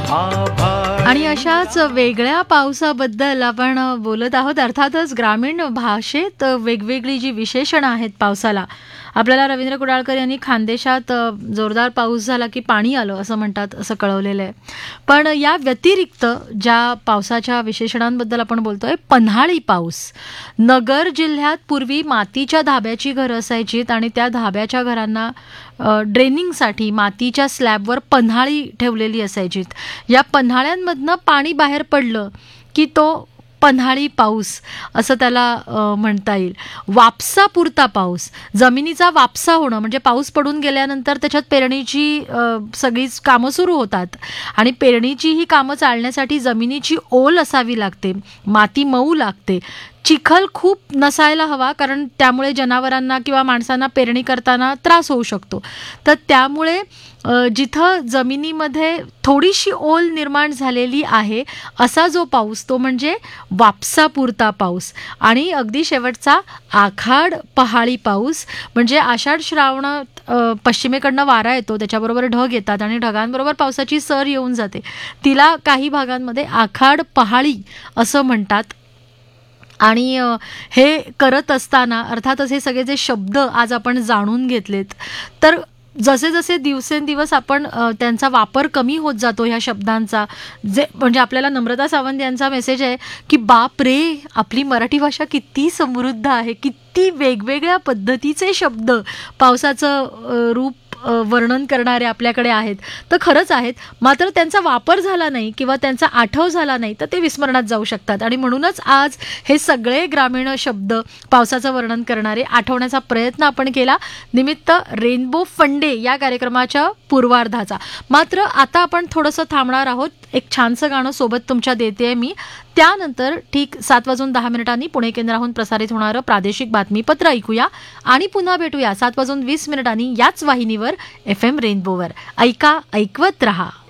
आभाळ. आणि अशाच वेगळ्या पावसाबद्दल आपण बोलत आहोत. अर्थातच ग्रामीण भाषेत वेगवेगळी जी विशेषणं आहेत पावसाला, आपल्याला रवींद्र कुडाळकर यांनी खानदेशात जोरदार पाऊस झाला की पाणी आलं असं म्हणतात, असं कळवलेलं आहे. पण या व्यतिरिक्त ज्या पावसाच्या विशेषणांबद्दल आपण बोलतोय, पन्हाळी पाऊस. नगर जिल्ह्यात पूर्वी मातीच्या धाब्याची घरं असायचीत आणि त्या धाब्याच्या घरांना ड्रेनिंगसाठी मातीच्या स्लॅबवर पन्हाळी ठेवलेली असायचीत. या पन्हाळ्यांमधनं पाणी बाहेर पडलं की तो पन्हाळी पाऊस असं त्याला म्हणता येईल. वापसापुरता पाऊस, जमिनीचा वापसा होणं म्हणजे पाऊस पडून गेल्यानंतर त्याच्यात पेरणीची सगळीच कामं सुरू होतात आणि पेरणीची ही कामं चालण्यासाठी जमिनीची ओल असावी लागते, माती मऊ लागते, चिखल खूप नसायला हवा, कारण त्यामुळे जनावरांना किंवा माणसांना पेरणी करताना त्रास होऊ शकतो. तर त्यामुळे जिथं जमिनीमध्ये थोडीशी ओल निर्माण झालेली आहे असा जो पाऊस तो म्हणजे वापसापुरता पाऊस. आणि अगदी शेवटचा आखाड पहाडी पाऊस म्हणजे आषाढ श्रावणात पश्चिमेकडनं वारा येतो, त्याच्याबरोबर ढग येतात आणि ढगांबरोबर पावसाची सर येऊन जाते. तिला काही भागांमध्ये आखाड पहाडी असं म्हणतात. आणि हे करत असताना अर्थातच हे सगळे जे शब्द आज आपण जाणून घेतलेत, तर जसे जसे दिवसेंदिवस आपण त्यांचा वापर कमी होत जातो ह्या शब्दांचा, जे म्हणजे आपल्याला नम्रता सावंत यांचा मेसेज आहे की बाप रे, आपली मराठी भाषा किती समृद्ध आहे, किती वेगवेगळ्या पद्धतीचे शब्द पावसाचं रूप वर्णन करणारे आपल्याकडे आहेत. तर खरंच आहेत, मात्र त्यांचा वापर झाला नाही किंवा त्यांचा आठव झाला नाही तर ते विस्मरणात जाऊ शकतात. आणि म्हणूनच आज हे सगळे ग्रामीण शब्द पावसाचं वर्णन करणारे आठवण्याचा प्रयत्न आपण केला निमित्त रेनबो फंडे या कार्यक्रमाच्या पूर्वार्धाचा. मात्र आता आपण थोडंसं थांबणार आहोत. एक छानसं गाणं सोबत तुमच्या देते मी. त्यानंतर ठीक 7:10 पुणे केंद्राहून प्रसारित होणारं प्रादेशिक बातमीपत्र ऐकूया आणि पुन्हा भेटूया 7:20 याच वाहिनीवर FM रेनबोवर. ऐकत रहा.